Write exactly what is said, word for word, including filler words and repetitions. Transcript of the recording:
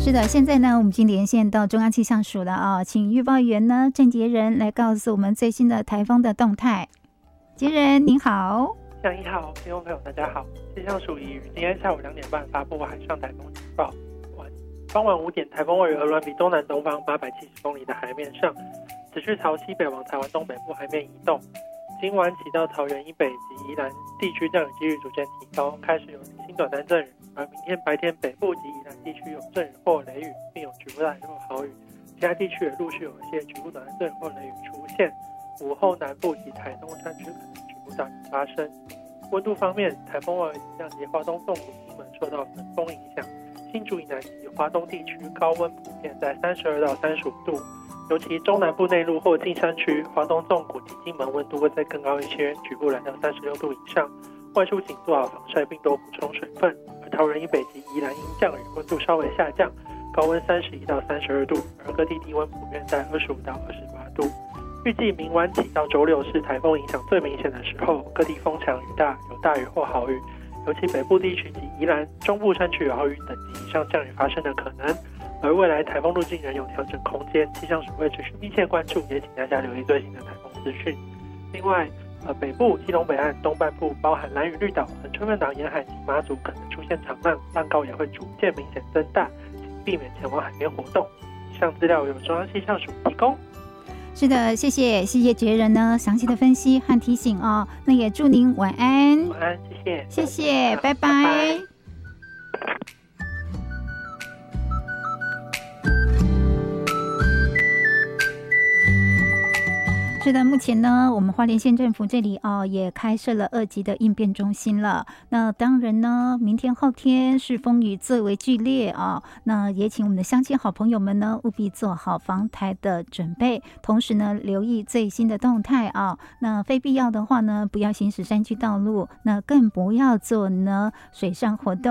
是的，现在呢，我们已经连线到中央气象署了啊，请预报员呢郑杰仁来告诉我们最新的台风的动态。杰仁您好。 向一好，听众朋友大家好。气象署已于今天下午两点半发布海上台风警报。晚傍晚五点，台风位于鹅銮鼻东南东方八百七十公里的海面上，持续朝西北往台湾东北部海面移动。今晚起到桃园以北及宜兰地区降雨几率逐渐提高，开始有零星短暂阵雨。而明天白天，北部及宜兰地区有阵雨或雷雨，并有局部大雨或豪雨，其他地区也陆续有一些局部短暂阵雨或雷雨出现。午后南部及台东山区可能局部大雨发生。温度方面，台风外围倾向及花东纵谷金门受到冷风影响，新竹以南及花东地区高温普遍在三十二到三十五度，尤其中南部内陆或近山区、花东纵谷及金门温度会再更高一些，局部来到三十六度以上。外出请做好防晒，并多补充水分。而桃园以北及宜兰因降雨，温度稍微下降，高温三十一到三十二度，而各地低温普遍在二十五到二十八度。预计明晚起到周六是台风影响最明显的时候，各地风强雨大，有大雨或豪雨，尤其北部地区及宜兰、中部山区有豪雨等级以上降雨发生的可能。而未来台风路径仍有调整空间，气象署会持续密切关注，也请大家留意最新的台风资讯。另外，呃，北部、基隆北岸东半部，包含兰屿绿岛、恒春半岛沿海及马祖，可能出现长浪，浪高也会逐渐明显增大，请避免前往海边活动。以上资料由中央气象署提供。 是的，谢谢谢谢杰仁呢详细的分析和提醒哦。那也祝您晚安。 晚安，谢谢。 谢谢，拜拜。 拜拜。 是的，目前呢，我们花莲县政府这里哦也开设了二级的应变中心了。那当然呢，明天后天是风雨最为剧烈啊、哦。那也请我们的乡亲好朋友们呢，务必做好防台的准备，同时呢，留意最新的动态啊、哦。那非必要的话呢，不要行驶山区道路，那更不要做呢水上活动。